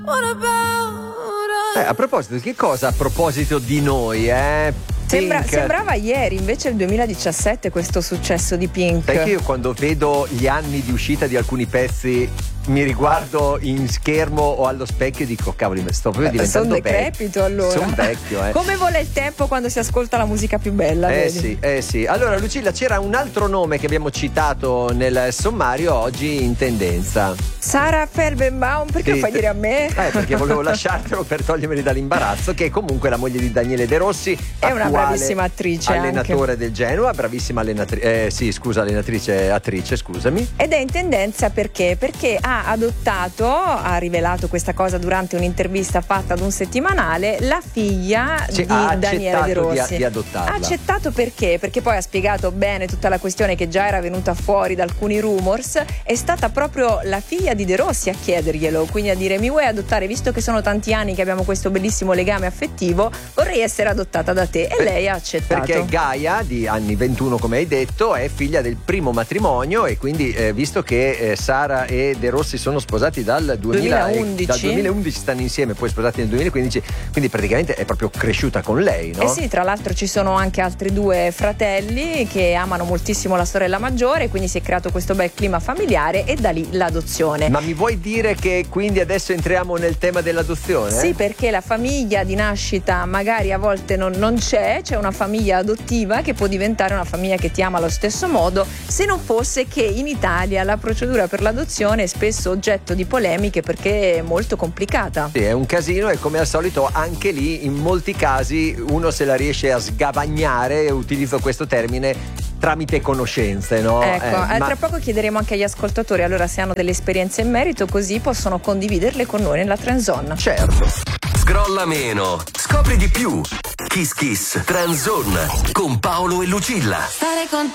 A proposito, che cosa a proposito di noi, Sembrava ieri, invece il 2017 questo successo di Pink. Sai che io quando vedo gli anni di uscita di alcuni pezzi mi riguardo in schermo o allo specchio e dico cavoli, sto proprio diventando sono decrepito allora. Sono vecchio, Come vola il tempo quando si ascolta la musica più bella, vedi? Sì. Allora Lucilla, c'era un altro nome che abbiamo citato nel sommario oggi in tendenza. Sara Ferbenbaum, perché lo fai dire a me? Perché volevo lasciartelo per togliermi dall'imbarazzo, che è comunque la moglie di Daniele De Rossi, è una bravissima attrice, allenatore anche del Genoa, bravissima attrice, scusami. Ed è in tendenza perché ha rivelato questa cosa durante un'intervista fatta ad un settimanale, la figlia di Daniele De Rossi. Di adottarla. Ha accettato perché poi ha spiegato bene tutta la questione che già era venuta fuori da alcuni rumors. È stata proprio la figlia di De Rossi a chiederglielo, quindi a dire: mi vuoi adottare, visto che sono tanti anni che abbiamo questo bellissimo legame affettivo, vorrei essere adottata da te. E lei ha accettato. Perché Gaia, di anni 21 come hai detto, è figlia del primo matrimonio, e quindi visto che Sara e De Rossi sono sposati dal 2011. Dal 2011 stanno insieme, poi sposati nel 2015, quindi praticamente è proprio cresciuta con lei, no? Sì, tra l'altro ci sono anche altri due fratelli che amano moltissimo la sorella maggiore, quindi si è creato questo bel clima familiare e da lì l'adozione. Ma mi vuoi dire che quindi adesso entriamo nel tema dell'adozione? Sì, perché la famiglia di nascita magari a volte non c'è una famiglia adottiva che può diventare una famiglia che ti ama allo stesso modo, se non fosse che in Italia la procedura per l'adozione è spesso oggetto di polemiche perché è molto complicata. Sì, è un casino, e come al solito anche lì in molti casi uno se la riesce a sgavagnare, utilizzo questo termine, tramite conoscenze, no? Tra poco chiederemo anche agli ascoltatori allora se hanno delle esperienze in merito, così possono condividerle con noi nella Trenzone. Certo. Scrolla meno, scopri di più. Kiss Kiss Trenzone con Paolo e Lucilla. Stare con